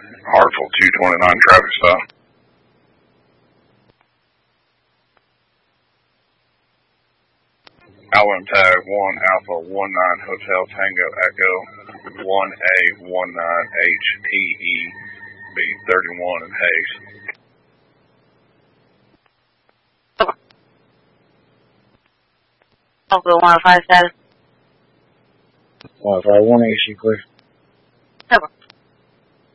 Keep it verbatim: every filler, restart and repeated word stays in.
Hartsville two twenty-nine traffic stop. Allen tag one Alpha one nine Hotel Tango Echo one A one nine H P E B thirty-one in Hayes. Alpha one oh five status. one oh five one H, you clear. Over.